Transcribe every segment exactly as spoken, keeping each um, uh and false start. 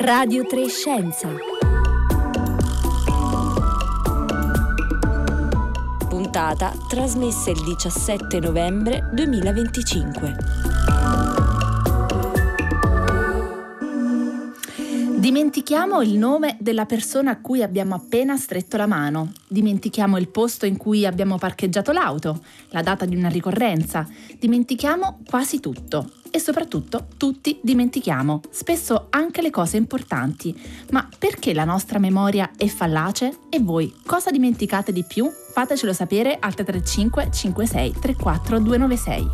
Radio tre Scienza. Puntata trasmessa il diciassette novembre duemilaventicinque. Dimentichiamo il nome della persona a cui abbiamo appena stretto la mano. Dimentichiamo il posto in cui abbiamo parcheggiato l'auto, la data di una ricorrenza. Dimentichiamo quasi tutto. E soprattutto tutti dimentichiamo, spesso anche le cose importanti. Ma perché la nostra memoria è fallace? E voi cosa dimenticate di più? Fatecelo sapere al tre tre cinque cinque sei tre quattro due nove sei.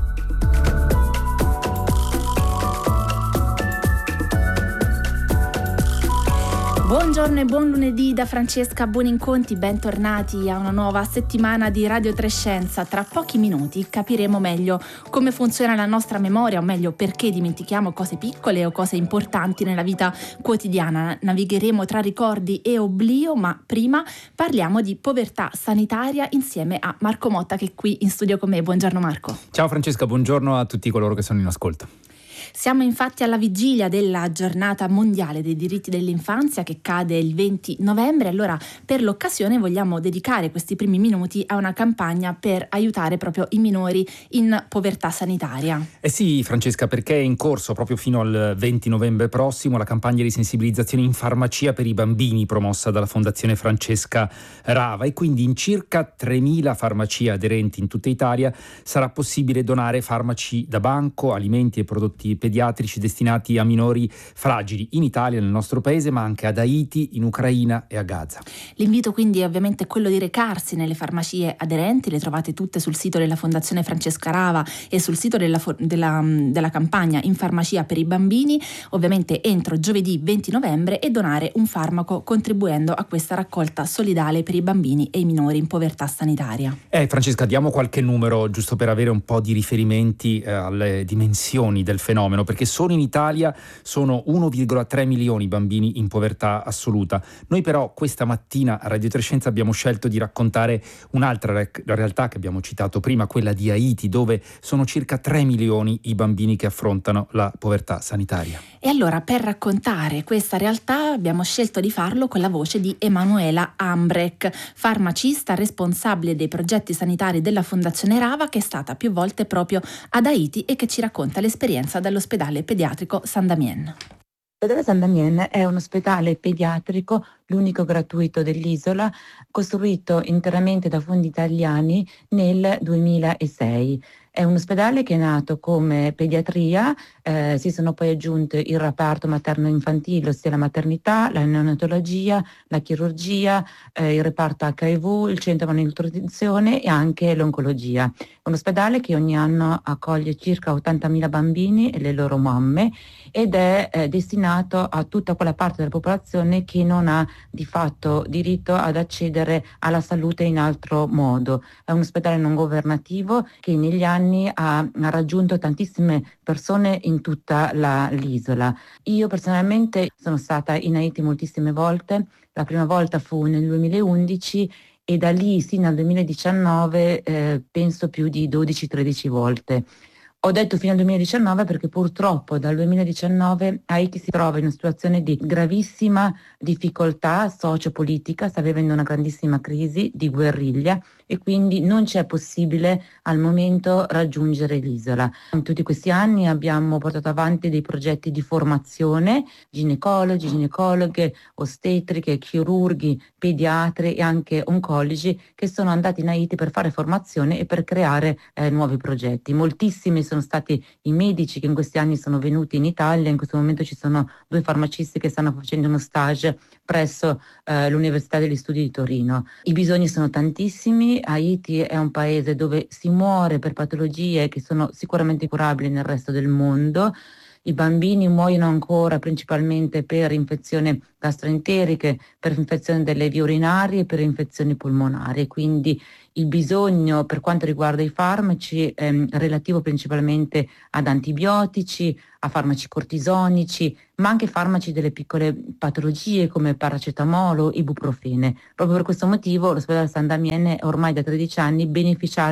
Buongiorno e buon lunedì da Francesca Buoninconti, bentornati a una nuova settimana di Radio tre Scienza. Tra pochi minuti capiremo meglio come funziona la nostra memoria, o meglio perché dimentichiamo cose piccole o cose importanti nella vita quotidiana. Navigheremo tra ricordi e oblio, ma prima parliamo di povertà sanitaria insieme a Marco Motta, che è qui in studio con me. Buongiorno Marco. Ciao Francesca, buongiorno a tutti coloro che sono in ascolto. Siamo infatti alla vigilia della giornata mondiale dei diritti dell'infanzia che cade il venti novembre. Allora, per l'occasione vogliamo dedicare questi primi minuti a una campagna per aiutare proprio i minori in povertà sanitaria. Eh sì Francesca, perché è in corso proprio fino al venti novembre prossimo la campagna di sensibilizzazione in farmacia per i bambini promossa dalla Fondazione Francesca Rava, e quindi in circa tremila farmacie aderenti in tutta Italia sarà possibile donare farmaci da banco, alimenti e prodotti pediatrici destinati a minori fragili in Italia, nel nostro paese, ma anche ad Haiti, in Ucraina e a Gaza. L'invito quindi è ovviamente quello di recarsi nelle farmacie aderenti. Le trovate tutte sul sito della Fondazione Francesca Rava e sul sito della, della, della campagna in farmacia per i bambini, ovviamente entro giovedì venti novembre, e donare un farmaco contribuendo a questa raccolta solidale per i bambini e i minori in povertà sanitaria. Eh Francesca, diamo qualche numero giusto per avere un po' di riferimenti eh, alle dimensioni del fenomeno, perché solo in Italia sono uno virgola tre milioni i bambini in povertà assoluta. Noi però questa mattina a Radio tre Scienza abbiamo scelto di raccontare un'altra rec- realtà che abbiamo citato prima, quella di Haiti, dove sono circa tre milioni i bambini che affrontano la povertà sanitaria. E allora, per raccontare questa realtà abbiamo scelto di farlo con la voce di Emanuela Ambrek, farmacista responsabile dei progetti sanitari della Fondazione Rava, che è stata più volte proprio ad Haiti e che ci racconta l'esperienza dall'ospedale pediatrico San Damien. L'ospedale San Damien è un ospedale pediatrico, l'unico gratuito dell'isola, costruito interamente da fondi italiani nel duemilasei. È un ospedale che è nato come pediatria, eh, si sono poi aggiunte il reparto materno-infantile, ossia la maternità, la neonatologia, la chirurgia, eh, il reparto acca i vu, il centro malnutrizione e anche l'oncologia. È un ospedale che ogni anno accoglie circa ottantamila bambini e le loro mamme, ed è eh, destinato a tutta quella parte della popolazione che non ha di fatto diritto ad accedere alla salute in altro modo. È un ospedale non governativo che negli anni ha, ha raggiunto tantissime persone in tutta la, l'isola. Io personalmente sono stata in Haiti moltissime volte. La prima volta fu nel duemilaundici e da lì sino al duemiladiciannove eh, penso più di dodici tredici volte. Ho detto fino al duemiladiciannove perché purtroppo dal duemiladiciannove Haiti si trova in una situazione di gravissima difficoltà sociopolitica, sta vivendo una grandissima crisi di guerriglia e quindi non c'è possibile al momento raggiungere l'isola. In tutti questi anni abbiamo portato avanti dei progetti di formazione, ginecologi, ginecologhe, ostetriche, chirurghi, pediatri e anche oncologi che sono andati in Haiti per fare formazione e per creare eh, nuovi progetti. Moltissimi sono stati i medici che in questi anni sono venuti in Italia. In questo momento ci sono due farmacisti che stanno facendo uno stage presso eh, l'Università degli Studi di Torino. I bisogni sono tantissimi. Haiti è un paese dove si muore per patologie che sono sicuramente curabili nel resto del mondo. I bambini muoiono ancora principalmente per infezioni gastroenteriche, per infezioni delle vie urinarie e per infezioni polmonari, quindi il bisogno per quanto riguarda i farmaci è relativo principalmente ad antibiotici, a farmaci cortisonici, ma anche farmaci delle piccole patologie come paracetamolo, ibuprofene. Proprio per questo motivo l'ospedale San Damien è ormai da tredici anni beneficiario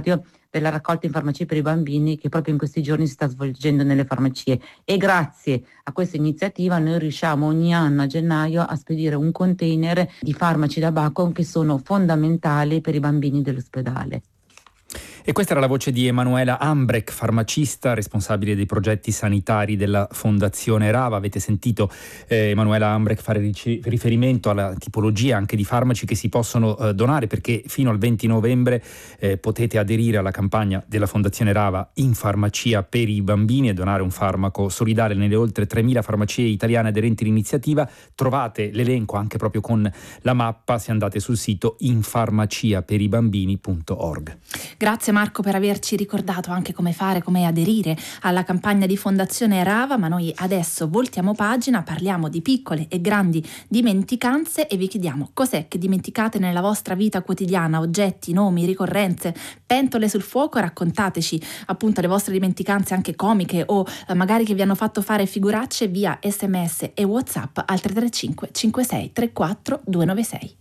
della raccolta in farmacie per i bambini che proprio in questi giorni si sta svolgendo nelle farmacie, e grazie a questa iniziativa noi riusciamo ogni anno a gennaio a spedire un container di farmaci da Bacon che sono fondamentali per i bambini dell'ospedale. E questa era la voce di Emanuela Ambrek, farmacista responsabile dei progetti sanitari della Fondazione Rava. Avete sentito eh, Emanuela Ambrek fare ric- riferimento alla tipologia anche di farmaci che si possono eh, donare, perché fino al venti novembre eh, potete aderire alla campagna della Fondazione Rava in farmacia per i bambini e donare un farmaco solidale nelle oltre tremila farmacie italiane aderenti all'iniziativa. Trovate l'elenco anche proprio con la mappa se andate sul sito infarmaciaperibambini punto org. Grazie Marco per averci ricordato anche come fare, come aderire alla campagna di Fondazione Rava, ma noi adesso voltiamo pagina, parliamo di piccole e grandi dimenticanze e vi chiediamo cos'è che dimenticate nella vostra vita quotidiana, oggetti, nomi, ricorrenze, pentole sul fuoco. Raccontateci appunto le vostre dimenticanze anche comiche o eh, magari che vi hanno fatto fare figuracce via sms e WhatsApp al tre tre cinque cinque sei tre quattro due nove sei.